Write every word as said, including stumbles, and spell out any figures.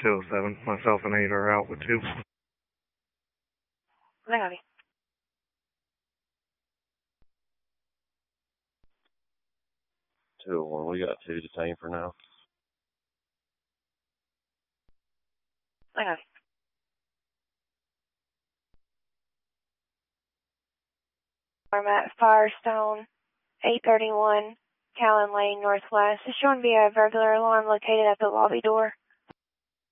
two oh seven. Myself and eight are out with two. I got you. two oh one, we got two detained for now. I got you. I'm at Firestone, eight thirty-one, Callan Lane, Northwest. It's showing to be a burglar alarm located at the lobby door.